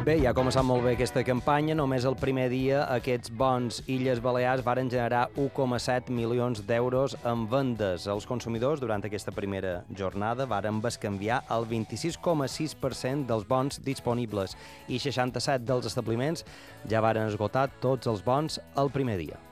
Bé, ja ha començat molt bé aquesta campanya. Només el primer dia aquests bons Illes Balears varen generar 1,7 milions d'euros en vendes. Els consumidors, durant aquesta primera jornada, varen bescanviar el 26,6% dels bons disponibles i 67 dels establiments ja varen esgotar tots els bons el primer dia.